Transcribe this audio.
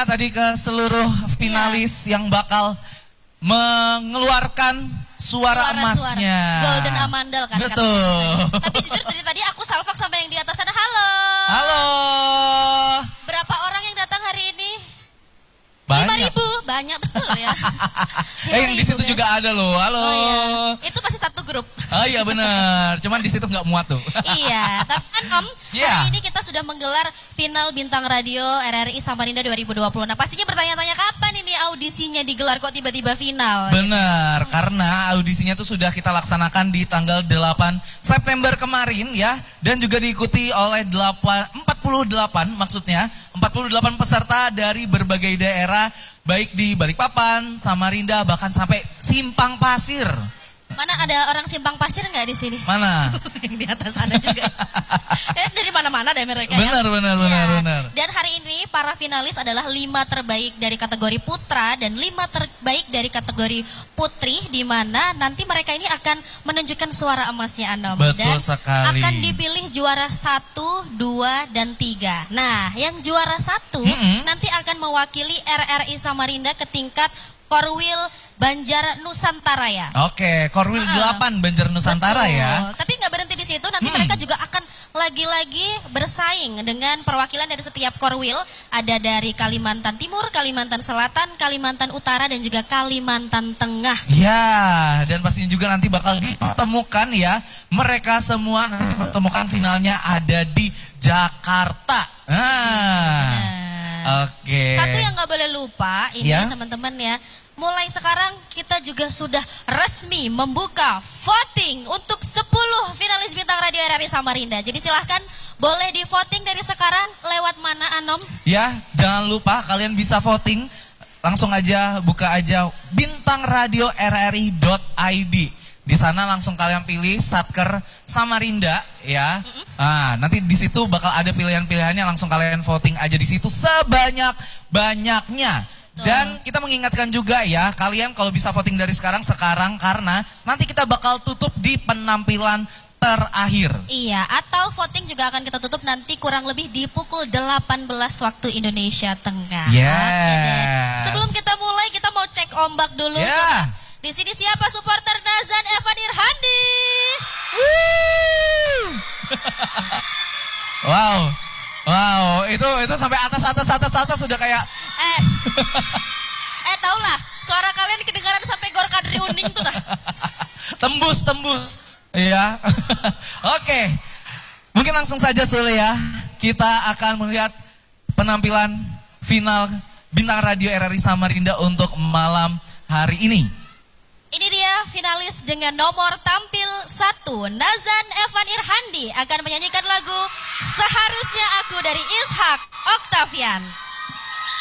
ya tadi ke seluruh finalis yang bakal mengeluarkan suara emasnya. Golden Amandel kan. Betul. Tapi jujur dari tadi aku salvak sampai yang di atas sana. Halo. Halo. Berapa orang yang datang hari ini? Banyak. 5.000, banyak betul ya. Yang di situ juga ada loh. Halo. Oh, iya. Itu masih satu grup. Oh iya benar. Cuman di situ nggak muat tuh. Iya, tapi kan Om, Yeah. hari ini kita sudah menggelar final Bintang Radio RRI Samarinda 2020. Nah, pastinya bertanya-tanya kapan ini audisinya digelar kok tiba-tiba final? Benar, karena audisinya tuh sudah kita laksanakan di tanggal 8 September kemarin ya. Dan juga diikuti oleh 48 maksudnya 48 peserta dari berbagai daerah, baik di Balikpapan, Samarinda, bahkan sampai Simpang Pasir. Mana ada orang Simpang Pasir nggak di sini? Mana? Yang di atas sana juga. Dari mana-mana deh mereka Benar, ya. benar. Dan hari ini para finalis adalah 5 terbaik dari kategori putra dan 5 terbaik dari kategori putri, di mana nanti mereka ini akan menunjukkan suara emasnya Anom. Betul dan sekali. akan dipilih juara 1, 2, dan 3. Nah, yang juara 1 nanti akan mewakili RRI Samarinda ke tingkat Korwil Banjar Nusantara ya. Oke, Korwil 8 Banjar Nusantara. Betul. Ya. Tapi nggak berhenti di situ, nanti mereka juga akan lagi-lagi bersaing dengan perwakilan dari setiap Korwil. Ada dari Kalimantan Timur, Kalimantan Selatan, Kalimantan Utara, dan juga Kalimantan Tengah. Ya, dan pastinya juga nanti bakal dipertemukan ya. Mereka semua nanti pertemukan finalnya ada di Jakarta. Oke. Satu yang nggak boleh lupa, ini Ya. teman-teman ya. Mulai sekarang kita juga sudah resmi membuka voting untuk 10 finalis Bintang Radio RRI Samarinda. Jadi silahkan boleh di voting dari sekarang lewat mana Anom? Ya, jangan lupa kalian bisa voting. Langsung aja buka aja bintangradioRRI.id. Di sana langsung kalian pilih Satker Samarinda ya. Nanti di situ bakal ada pilihan-pilihannya, langsung kalian voting aja di situ sebanyak-banyaknya. Dan kita mengingatkan juga ya, kalian kalau bisa voting dari sekarang karena nanti kita bakal tutup di penampilan terakhir. Iya, atau voting juga akan kita tutup nanti kurang lebih di pukul 18 waktu Indonesia Tengah. Yes. Oke deh. Sebelum kita mulai, kita mau cek ombak dulu. Yeah. Di sini siapa supporter Nazan Evan Irhandi? Wow, itu sampai atas sudah kayak tau lah, suara kalian kedengaran sampai Gor Kadri Uning tuh dah. Tembus. Iya. Oke. Mungkin langsung saja Sule ya. Kita akan melihat penampilan final Bintang Radio RRI Samarinda untuk malam hari ini. Ini dia finalis dengan nomor tampil 1, Nazan Evan Irhandi akan menyanyikan lagu Seharusnya Aku dari Ishak Octavian.